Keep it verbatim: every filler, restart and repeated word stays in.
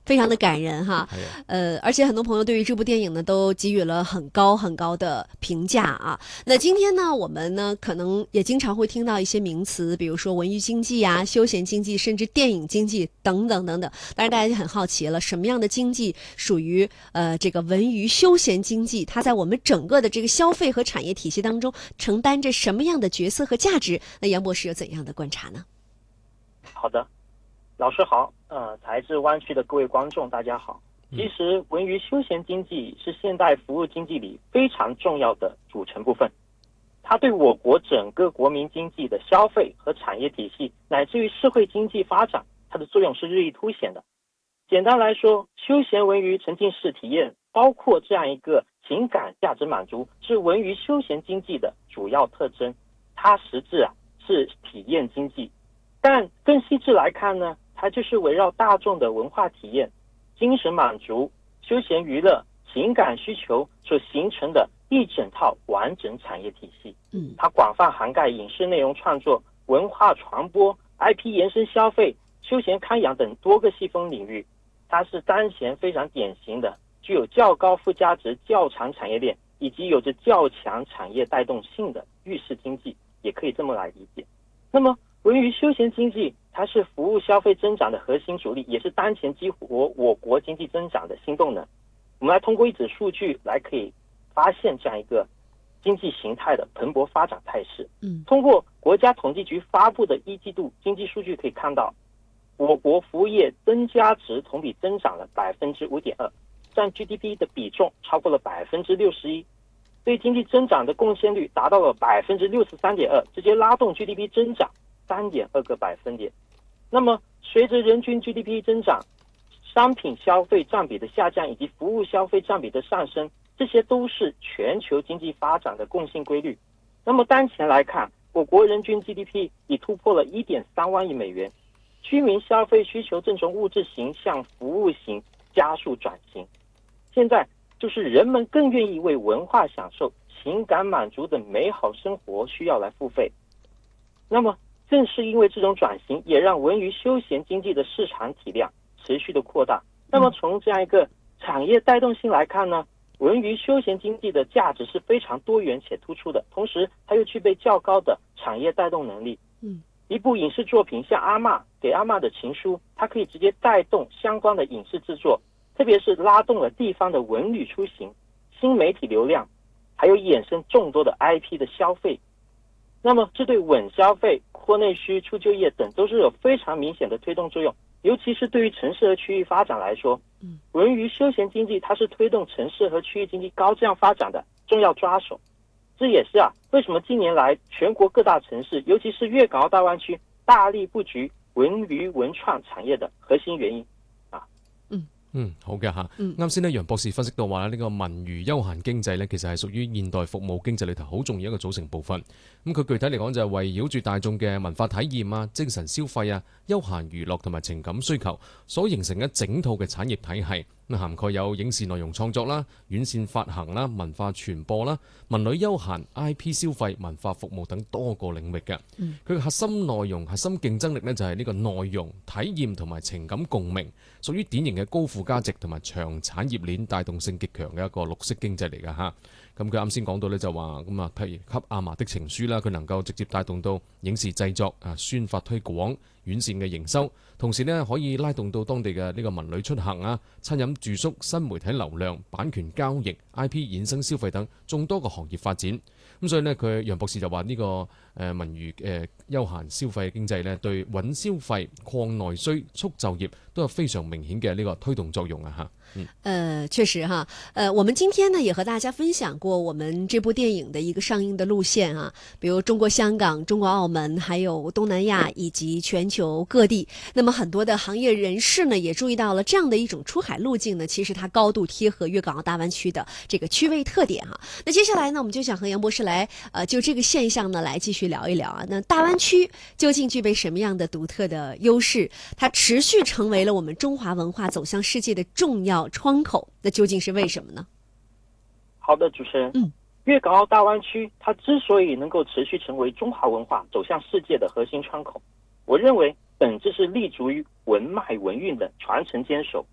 非常的感人哈，呃，而且很多朋友对于这部电影呢都给予了很高很高的评价啊。那今天呢，我们呢可能也经常会听到一些名词，比如说文娱经济啊、休闲经济，甚至电影经济等等等等。当然，大家就很好奇了，什么样的经济属于呃这个文娱休闲经济？它在我们整个的这个消费和产业体系当中承担着什么样的角色和价值？那杨博士有怎样的观察呢？ 好的。老师好，呃，财智湾区的各位观众，大家好。其实，文娱休闲经济是现代服务经济里非常重要的组成部分，它对我国整个国民经济的消费和产业体系，乃至于社会经济发展，它的作用是日益凸显的。简单来说，休闲文娱沉浸式体验，包括这样一个情感价值满足，是文娱休闲经济的主要特征。它实质啊是体验经济，但更细致来看呢，它就是围绕大众的文化体验、精神满足、休闲娱乐、情感需求所形成的一整套完整产业体系。 嗯， 它广泛涵盖影视内容创作、文化传播、I P 延伸消费、休闲康养等多个细分领域。它是当前非常典型的具有较高附加值、较长产业链以及有着较强产业带动性的预示经济，也可以这么来理解。那么文娱休闲经济，它是服务消费增长的核心主力，也是当前激活我国经济增长的新动能。我们来通过一组数据来可以发现这样一个经济形态的蓬勃发展态势。 嗯， 通过国家统计局发布的一季度经济数据可以看到，我国服务业增加值同比增长了百分之五点二，占 G D P 的比重超过了百分之六十一，对经济增长的贡献率达到了百分之六十三点二，直接拉动 G D P 增长三点二个百分点。那么随着人均 G D P 增长，商品消费占比的下降以及服务消费占比的上升，这些都是全球经济发展的共性规律。那么当前来看，我国人均 G D P 已突破了 一点三万亿美元，居民消费需求正从物质型向服务型加速转型。现在就是人们更愿意为文化享受、情感满足的美好生活需要来付费。那么正是因为这种转型，也让文娱休闲经济的市场体量持续的扩大。那么从这样一个产业带动性来看呢，文娱休闲经济的价值是非常多元且突出的，同时它又具备较高的产业带动能力。 嗯， 一部影视作品像阿嬷给阿嬷的情书，它可以直接带动相关的影视制作，特别是拉动了地方的文旅出行、新媒体流量，还有衍生众多的 I P 的消费。那么这对稳消费、扩内需、促就业等都是有非常明显的推动作用。尤其是对于城市和区域发展来说，文娱休闲经济它是推动城市和区域经济高质量发展的重要抓手。这也是啊，为什么近年来全国各大城市，尤其是粤港澳大湾区大力布局文娛文創產業嘅核心原因啊。 嗯嗯，好嘅嚇。啱先咧，楊博士分析到話咧，呢個文娛休閒經濟咧，其實係屬於現代服務經濟裏頭好重要一個組成部分。咁佢具體嚟講就係圍繞住大眾嘅文化體驗啊、精神消費啊、休閒娛樂同埋情感需求所形成一整套嘅產業體系。咁涵蓋有影視內容創作啦、院線發行啦、文化傳播啦、文旅休閒、I P 消費、文化服務等多個領域嘅。佢嘅核心內容、核心競爭力呢，就係呢個內容、體驗同埋情感共鳴，屬於典型嘅高附加值同埋長產業鏈帶動性極強嘅一個綠色經濟嚟㗎嚇。咁佢啱先講到呢，就話咁啊，譬如《給阿嫲的情書》啦，佢能夠直接帶動到影視製作啊、宣發推廣、院線嘅營收，同時呢可以拉動到當地嘅呢個文旅出行啊、餐飲住宿、新媒體流量、版權交易、I P 衍生消費等眾多個行業發展。咁所以呢，佢楊博士就話呢、這個誒、呃、文娛誒、呃、休閒消費經濟呢，對穩消費、擴內需、促就業都有非常明顯嘅呢個推動作用啊！嚇。嗯， 呃，确实哈，呃，我们今天呢也和大家分享过我们这部电影的一个上映的路线啊，比如中国香港、中国澳门，还有东南亚以及全球各地。那么很多的行业人士呢也注意到了这样的一种出海路径呢，其实它高度贴合粤港澳大湾区的这个区位特点哈。那接下来呢，我们就想和杨博士来呃就这个现象呢来继续聊一聊啊。那大湾区究竟具备什么样的独特的优势？它持续成为了我们中华文化走向世界的重要窗口，那究竟是为什么呢？ 好的，主持人， 嗯， 粤港澳大湾区它之所以能够持续成为中华文化走向世界的核心窗口，我认为本质是立足于文脉文运的传承坚守，